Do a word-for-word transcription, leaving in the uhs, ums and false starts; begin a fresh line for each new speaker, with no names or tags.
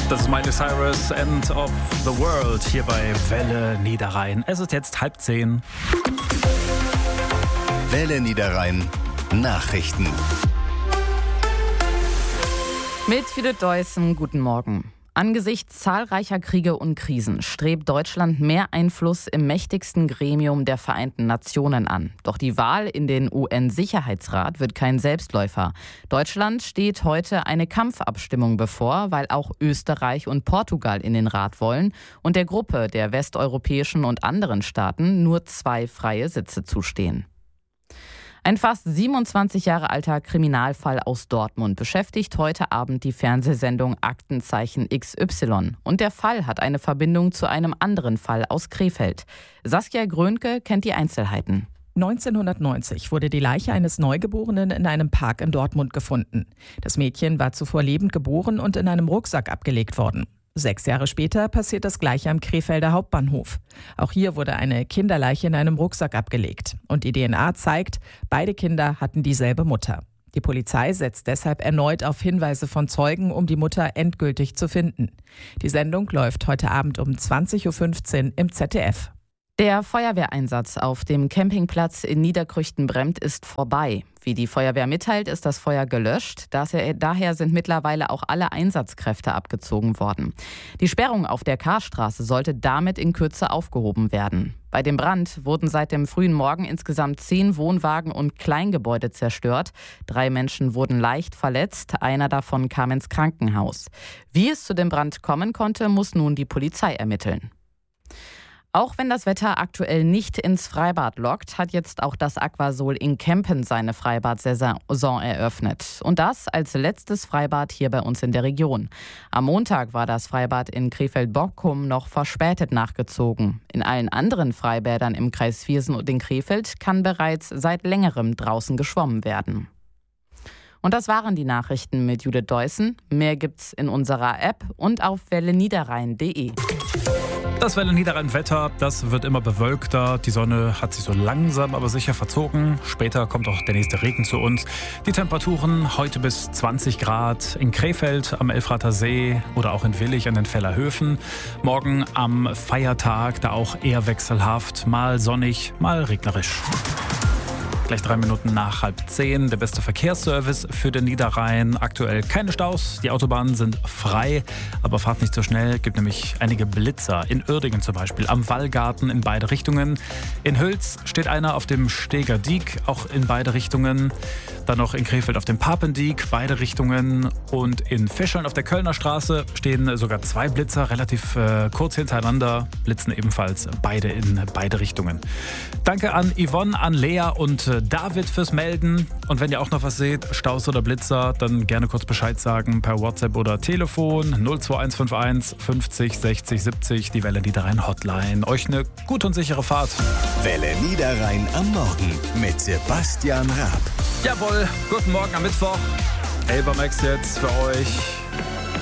Das ist Miley Cyrus, End of the World, hier bei Welle Niederrhein. Es ist jetzt halb zehn.
Welle Niederrhein Nachrichten.
Mit Judith Deussen, guten Morgen. Angesichts zahlreicher Kriege und Krisen strebt Deutschland mehr Einfluss im mächtigsten Gremium der Vereinten Nationen an. Doch die Wahl in den U N-Sicherheitsrat wird kein Selbstläufer. Deutschland steht heute eine Kampfabstimmung bevor, weil auch Österreich und Portugal in den Rat wollen und der Gruppe der westeuropäischen und anderen Staaten nur zwei freie Sitze zustehen. Ein fast siebenundzwanzig Jahre alter Kriminalfall aus Dortmund beschäftigt heute Abend die Fernsehsendung Aktenzeichen X Y. Und der Fall hat eine Verbindung zu einem anderen Fall aus Krefeld. Saskia Grönke kennt die Einzelheiten.
neunzehnhundertneunzig wurde die Leiche eines Neugeborenen in einem Park in Dortmund gefunden. Das Mädchen war zuvor lebend geboren und in einem Rucksack abgelegt worden. Sechs Jahre später passiert das Gleiche am Krefelder Hauptbahnhof. Auch hier wurde eine Kinderleiche in einem Rucksack abgelegt. Und die D N A zeigt, beide Kinder hatten dieselbe Mutter. Die Polizei setzt deshalb erneut auf Hinweise von Zeugen, um die Mutter endgültig zu finden. Die Sendung läuft heute Abend um zwanzig Uhr fünfzehn im Z D F.
Der Feuerwehreinsatz auf dem Campingplatz in Niederkrüchten-Bremt ist vorbei. Wie die Feuerwehr mitteilt, ist das Feuer gelöscht. Daher sind mittlerweile auch alle Einsatzkräfte abgezogen worden. Die Sperrung auf der Karstraße sollte damit in Kürze aufgehoben werden. Bei dem Brand wurden seit dem frühen Morgen insgesamt zehn Wohnwagen und Kleingebäude zerstört. Drei Menschen wurden leicht verletzt, einer davon kam ins Krankenhaus. Wie es zu dem Brand kommen konnte, muss nun die Polizei ermitteln. Auch wenn das Wetter aktuell nicht ins Freibad lockt, hat jetzt auch das Aquasol in Kempen seine Freibad-Saison eröffnet. Und das als letztes Freibad hier bei uns in der Region. Am Montag war das Freibad in Krefeld-Borkum noch verspätet nachgezogen. In allen anderen Freibädern im Kreis Viersen und in Krefeld kann bereits seit längerem draußen geschwommen werden. Und das waren die Nachrichten mit Judith Deussen. Mehr gibt's in unserer App und auf welle niederrhein punkt de.
Das Welle Niederrhein-Wetter, das wird immer bewölkter. Die Sonne hat sich so langsam, aber sicher verzogen. Später kommt auch der nächste Regen zu uns. Die Temperaturen heute bis zwanzig Grad in Krefeld am Elfrather See oder auch in Willich an den Vellerhöfen. Morgen am Feiertag, da auch eher wechselhaft, mal sonnig, mal regnerisch. Gleich drei Minuten nach halb zehn. Der beste Verkehrsservice für den Niederrhein. Aktuell keine Staus. Die Autobahnen sind frei. Aber fahrt nicht so schnell. Gibt nämlich einige Blitzer. In Uerdingen zum Beispiel. Am Wallgarten in beide Richtungen. In Hüls steht einer auf dem Steger Diek. Auch in beide Richtungen. Dann noch in Krefeld auf dem Papendiek. Beide Richtungen. Und in Fischeln auf der Kölner Straße stehen sogar zwei Blitzer. Relativ äh, kurz hintereinander. Blitzen ebenfalls beide in beide Richtungen. Danke an Yvonne, an Lea und äh, David fürs Melden. Und wenn ihr auch noch was seht, Staus oder Blitzer, dann gerne kurz Bescheid sagen per WhatsApp oder Telefon null zwei eins fünf eins fünfzig sechzig siebzig, die Welle Niederrhein Hotline. Euch eine gute und sichere Fahrt.
Welle Niederrhein am Morgen mit Sebastian Raab.
Jawohl, guten Morgen am Mittwoch. Elbermax jetzt für euch.